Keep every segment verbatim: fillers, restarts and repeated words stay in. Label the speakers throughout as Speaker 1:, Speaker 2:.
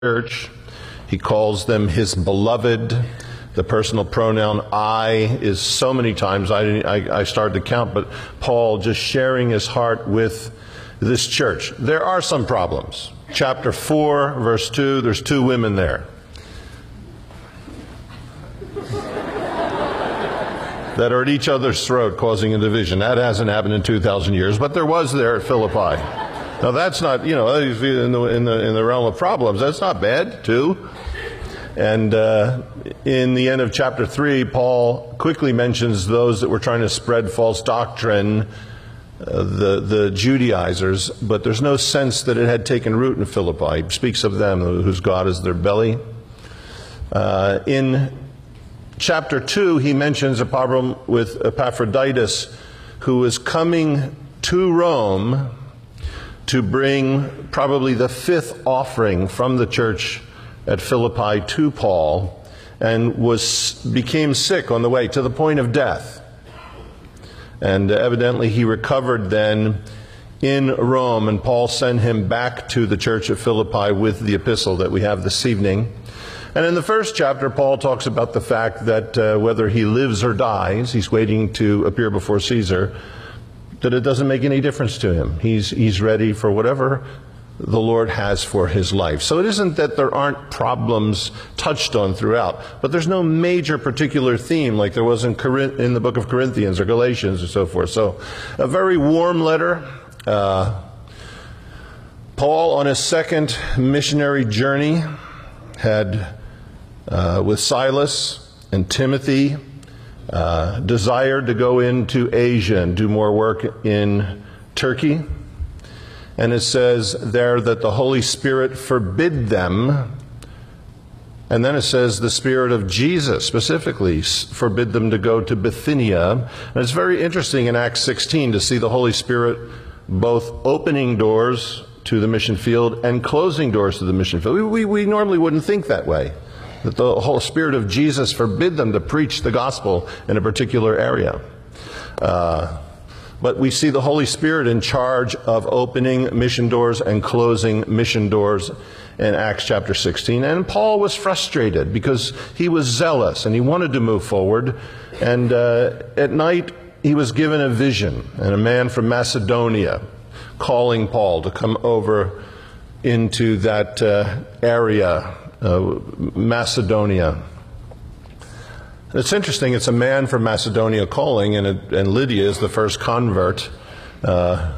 Speaker 1: church. He calls them his beloved. The personal pronoun I is so many times, I, I, I started to count, but Paul just sharing his heart with this church. There are some problems. Chapter four, verse two, there's two women there that are at each other's throat, causing a division. That hasn't happened in two thousand years, but there was there at Philippi. Now that's not, you know, in the, in the, in the realm of problems, that's not bad, too. And uh, in the end of chapter three, Paul quickly mentions those that were trying to spread false doctrine, uh, the, the Judaizers, but there's no sense that it had taken root in Philippi. He speaks of them, whose God is their belly. Uh, in chapter two, he mentions a problem with Epaphroditus, who is coming to Rome to bring probably the fifth offering from the church at Philippi to Paul, and was became sick on the way to the point of death. And evidently he recovered then in Rome, and Paul sent him back to the church at Philippi with the epistle that we have this evening. And in the first chapter, Paul talks about the fact that uh, whether he lives or dies, he's waiting to appear before Caesar, that it doesn't make any difference to him. He's, he's ready for whatever the Lord has for his life. So it isn't that there aren't problems touched on throughout, but there's no major particular theme like there was in, Corinth, in the book of Corinthians or Galatians or so forth. So a very warm letter. Uh, Paul, on his second missionary journey, had uh, with Silas and Timothy uh, desired to go into Asia and do more work in Turkey. And it says there that the Holy Spirit forbid them. And then it says the Spirit of Jesus specifically forbid them to go to Bithynia. And it's very interesting in Acts sixteen to see the Holy Spirit both opening doors to the mission field and closing doors to the mission field. We, we, we normally wouldn't think that way, that the Holy Spirit of Jesus forbid them to preach the gospel in a particular area. Uh, But we see the Holy Spirit in charge of opening mission doors and closing mission doors in Acts chapter sixteen. And Paul was frustrated because he was zealous and he wanted to move forward. And uh, at night he was given a vision, and a man from Macedonia calling Paul to come over into that uh, area, uh, Macedonia. It's interesting, it's a man from Macedonia calling, and, it, and Lydia is the first convert. Uh,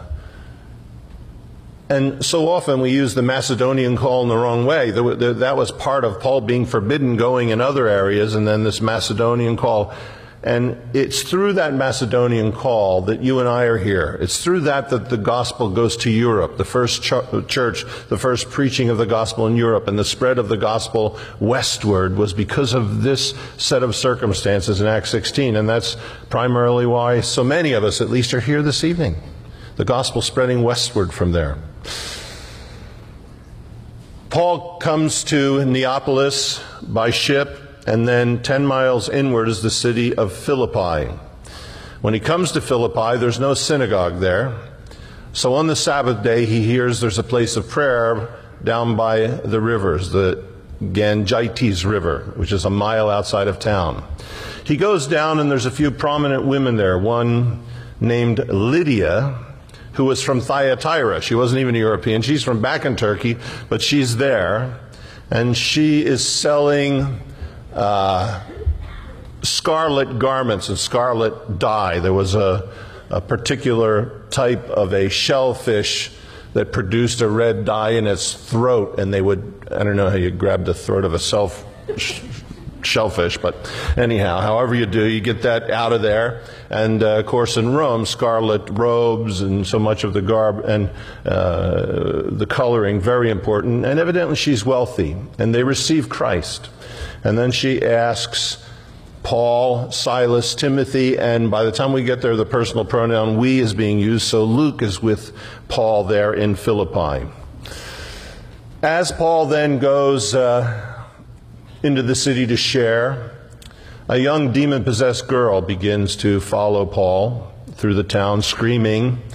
Speaker 1: and so often we use the Macedonian call in the wrong way. The, the, that was part of Paul being forbidden going in other areas, and then this Macedonian call. And it's through that Macedonian call that you and I are here. It's through that that the gospel goes to Europe, the first ch- church, the first preaching of the gospel in Europe, and the spread of the gospel westward was because of this set of circumstances in Acts sixteen. And that's primarily why so many of us, at least, are here this evening. The gospel spreading westward from there. Paul comes to Neapolis by ship, and then ten miles inward is the city of Philippi. When he comes to Philippi, there's no synagogue there. So on the Sabbath day, he hears there's a place of prayer down by the rivers, the Gangites River, which is a mile outside of town. He goes down, and there's a few prominent women there. One named Lydia, who was from Thyatira. She wasn't even a European. She's from back in Turkey, but she's there. And she is selling Uh, scarlet garments and scarlet dye. There was a, a particular type of a shellfish that produced a red dye in its throat, and they would, I don't know how you grab the throat of a self, sh- shellfish, but anyhow, however you do, you get that out of there. And uh, of course in Rome, scarlet robes and so much of the garb and uh, the coloring, very important. And evidently she's wealthy, and they receive Christ. And then she asks Paul, Silas, Timothy, and by the time we get there, the personal pronoun we is being used, so Luke is with Paul there in Philippi. As Paul then goes uh, into the city to share, a young demon-possessed girl begins to follow Paul through the town, screaming,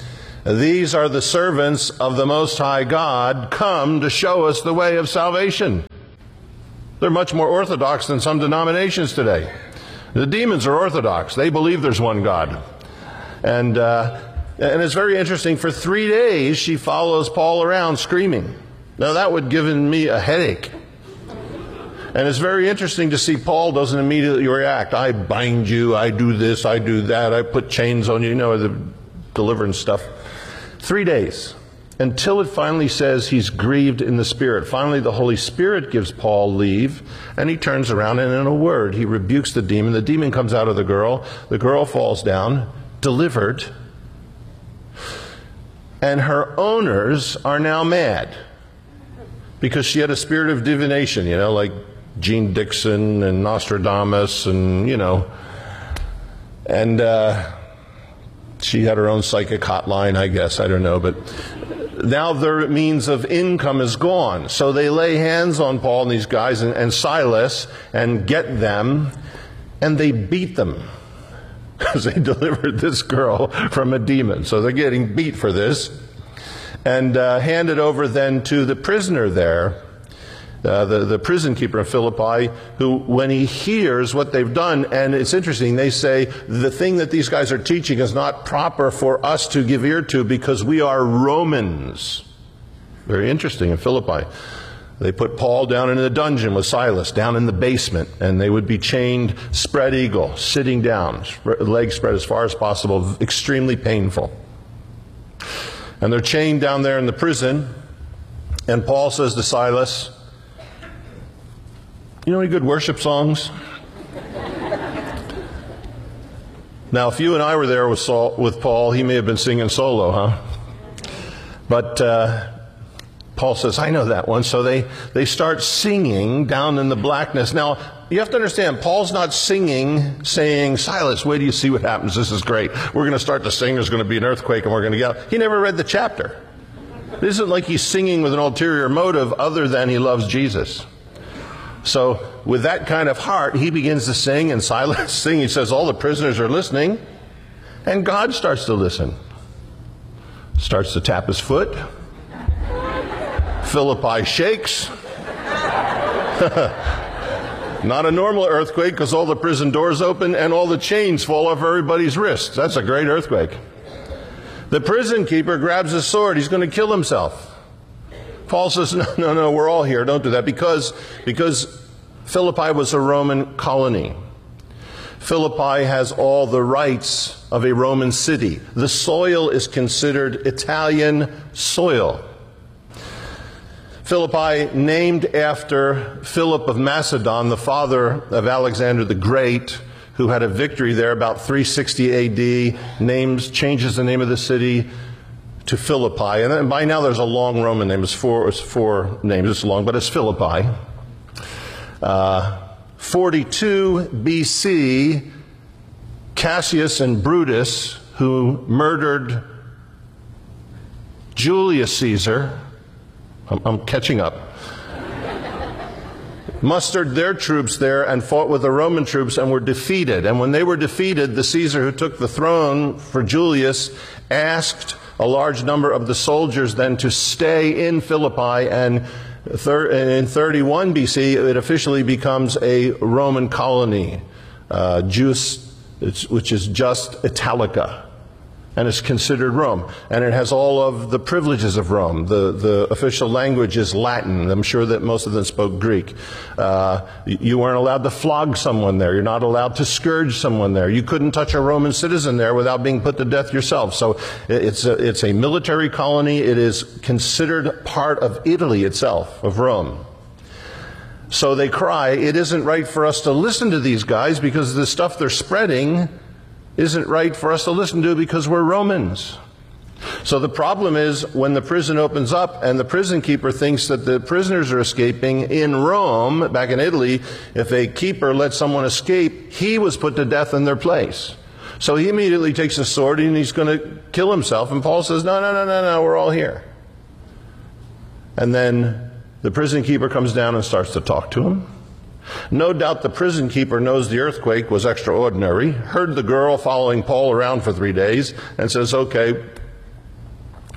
Speaker 1: These are the servants of the Most High God, come to show us the way of salvation. They're much more orthodox than some denominations today. The demons are orthodox. They believe there's one God. And, uh, and it's very interesting. For three days, she follows Paul around screaming. Now, that would give me a headache. And it's very interesting to see Paul doesn't immediately react. I bind you, I do this, I do that, I put chains on you, you know, the deliverance stuff. Three days, until it finally says he's grieved in the Spirit. Finally, the Holy Spirit gives Paul leave, and he turns around, and in a word, he rebukes the demon. The demon comes out of the girl. The girl falls down, delivered. And her owners are now mad, because she had a spirit of divination, you know, like Gene Dixon and Nostradamus and, you know, and uh, she had her own psychic hotline, I guess, I don't know, but now their means of income is gone. So they lay hands on Paul and these guys and, and Silas and get them, and they beat them because they delivered this girl from a demon. So they're getting beat for this, and uh, handed over then to the prisoner there. Uh, the, the prison keeper of Philippi, who, when he hears what they've done, and it's interesting, they say, the thing that these guys are teaching is not proper for us to give ear to because we are Romans. Very interesting in Philippi. They put Paul down in the dungeon with Silas, down in the basement, and they would be chained spread eagle, sitting down, legs spread as far as possible, extremely painful. And they're chained down there in the prison, and Paul says to Silas, you know any good worship songs? Now, if you and I were there with, Saul, with Paul, he may have been singing solo, huh? But uh, Paul says, I know that one. So they, they start singing down in the blackness. Now, you have to understand, Paul's not singing, saying, Silas, wait till you see what happens. This is great. We're going to start to sing. There's going to be an earthquake, and we're going to get out. He never read the chapter. It isn't like he's singing with an ulterior motive other than he loves Jesus. So with that kind of heart, he begins to sing, and Silas sing. He says all the prisoners are listening, and God starts to listen. Starts to tap his foot. Philippi shakes. Not a normal earthquake, because all the prison doors open and all the chains fall off everybody's wrists. That's a great earthquake. The prison keeper grabs his sword. He's going to kill himself. Paul says, no, no, no, we're all here. Don't do that. Because, because Philippi was a Roman colony. Philippi has all the rights of a Roman city. The soil is considered Italian soil. Philippi, named after Philip of Macedon, the father of Alexander the Great, who had a victory there about three sixty A D, names, changes the name of the city to Philippi. And then by now there's a long Roman name. It's four, it's four names. It's long, but it's Philippi. Uh, forty-two B C, Cassius and Brutus, who murdered Julius Caesar, I'm, I'm catching up, mustered their troops there and fought with the Roman troops and were defeated. And when they were defeated, the Caesar who took the throne for Julius asked a large number of the soldiers then to stay in Philippi, and in thirty-one B C it officially becomes a Roman colony, uh, Jus, which is just Italica, and it's considered Rome. And it has all of the privileges of Rome. The, the official language is Latin. I'm sure that most of them spoke Greek. Uh, you weren't allowed to flog someone there. You're not allowed to scourge someone there. You couldn't touch a Roman citizen there without being put to death yourself. So it's a, it's a military colony. It is considered part of Italy itself, of Rome. So they cry, it isn't right for us to listen to these guys because the stuff they're spreading isn't right for us to listen to because we're Romans. So the problem is when the prison opens up and the prison keeper thinks that the prisoners are escaping in Rome, back in Italy, if a keeper lets someone escape, he was put to death in their place. So he immediately takes a sword and he's going to kill himself. And Paul says, no, no, no, no, no, we're all here. And then the prison keeper comes down and starts to talk to him. No doubt the prison keeper knows the earthquake was extraordinary, heard the girl following Paul around for three days, and says, okay,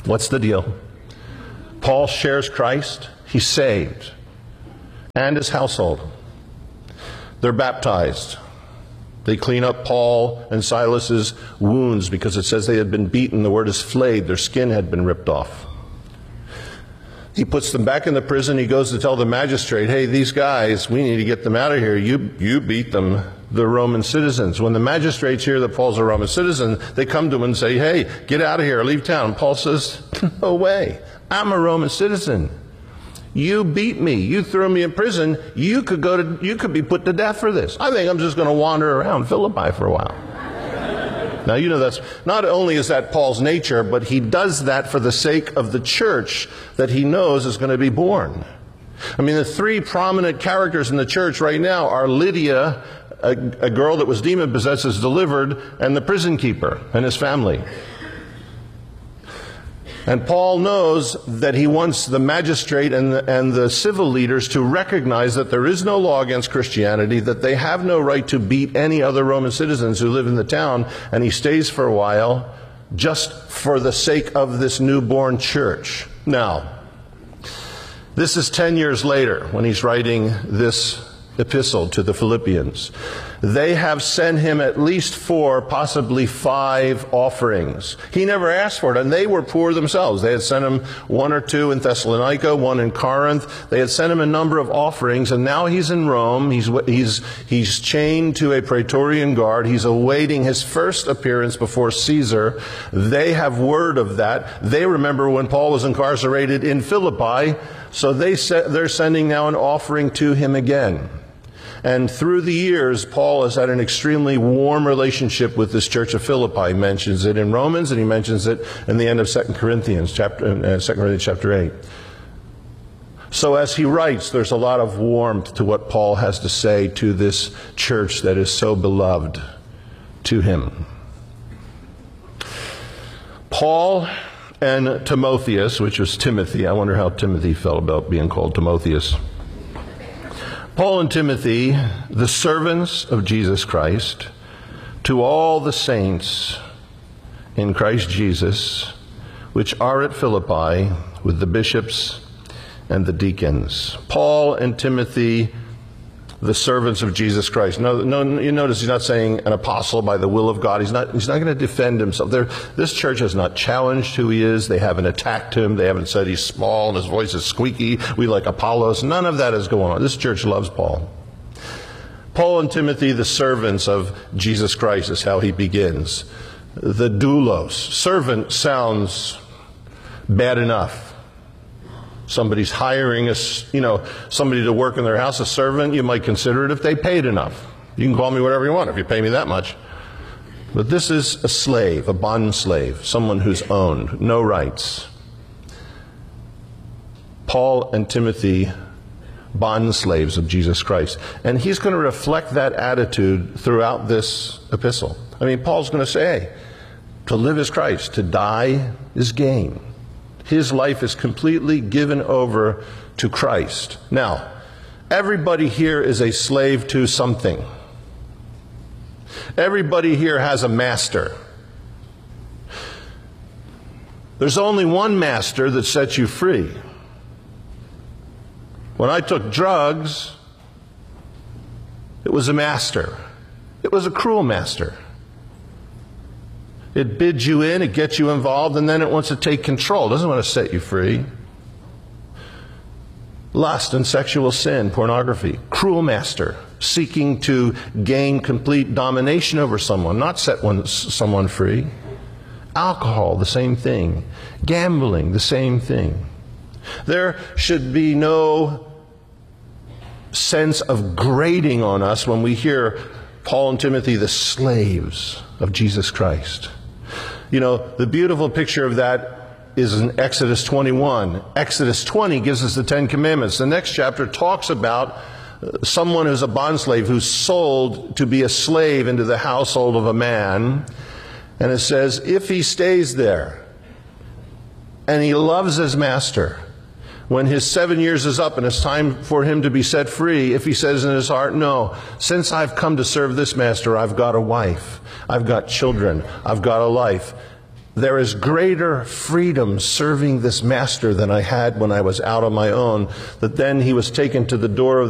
Speaker 1: What's the deal? Paul shares Christ. He's saved. And his household. They're baptized. They clean up Paul and Silas's wounds because it says they had been beaten. The word is flayed. Their skin had been ripped off. He puts them back in the prison. He goes to tell the magistrate, hey, these guys, we need to get them out of here. You, you beat them, the Roman citizens. When the magistrates hear that Paul's a Roman citizen, they come to him and say, hey, get out of here, leave town. And Paul says, no way. I'm a Roman citizen. You beat me. You threw me in prison. You could go to, you could be put to death for this. I think I'm just going to wander around Philippi for a while. Now, you know, that's not only is that Paul's nature, but he does that for the sake of the church that he knows is going to be born. I mean, the three prominent characters in the church right now are Lydia, a, a girl that was demon-possessed, is delivered, and the prison keeper and his family. And Paul knows that he wants the magistrate and the, and the civil leaders to recognize that there is no law against Christianity, that they have no right to beat any other Roman citizens who live in the town, and he stays for a while just for the sake of this newborn church. Now, this is ten years later when he's writing this epistle to the Philippians. They have sent him at least four, possibly five offerings. He never asked for it, and they were poor themselves. They had sent him one or two in Thessalonica, one in Corinth. They had sent him a number of offerings, and now he's in Rome. He's, he's, he's chained to a Praetorian guard. He's awaiting his first appearance before Caesar. They have word of that. They remember when Paul was incarcerated in Philippi, so they they're sending now an offering to him again. And through the years, Paul has had an extremely warm relationship with this church of Philippi. He mentions it in Romans, and he mentions it in the end of Second Corinthians, chapter, uh, Second Corinthians chapter eight. So as he writes, there's a lot of warmth to what Paul has to say to this church that is so beloved to him. Paul and Timotheus, which was Timothy. I wonder how Timothy felt about being called Timotheus. Paul and Timothy, the servants of Jesus Christ, to all the saints in Christ Jesus, which are at Philippi, with the bishops and the deacons. Paul and Timothy, the servants of Jesus Christ. No, no, you notice he's not saying an apostle by the will of God. He's not, he's not going to defend himself. They're, this church has not challenged who he is. They haven't attacked him. They haven't said he's small and his voice is squeaky. We like Apollos. None of that is going on. This church loves Paul. Paul and Timothy, the servants of Jesus Christ, is how he begins. The doulos. Servant sounds bad enough. Somebody's hiring a, you know, somebody to work in their house, a servant, you might consider it if they paid enough. You can call me whatever you want if you pay me that much. But this is a slave, a bond slave, someone who's owned, no rights. Paul and Timothy, bond slaves of Jesus Christ. And he's going to reflect that attitude throughout this epistle. I mean, Paul's going to say, hey, to live is Christ, to die is gain. His life is completely given over to Christ. Now, everybody here is a slave to something. Everybody here has a master. There's only one master that sets you free. When I took drugs, it was a master. It was a cruel master. It bids you in, it gets you involved, and then it wants to take control. It doesn't want to set you free. Lust and sexual sin, pornography, cruel master, seeking to gain complete domination over someone, not set one, someone free. Alcohol, the same thing. Gambling, the same thing. There should be no sense of grating on us when we hear Paul and Timothy, the slaves of Jesus Christ. You know, the beautiful picture of that is in Exodus twenty-one. Exodus twenty gives us the Ten Commandments. The next chapter talks about someone who's a bondslave who's sold to be a slave into the household of a man. And it says, if he stays there and he loves his master, when his seven years is up and it's time for him to be set free, if he says in his heart, no, since I've come to serve this master, I've got a wife, I've got children, I've got a life, There is greater freedom serving this master than I had when I was out on my own, that then he was taken to the door of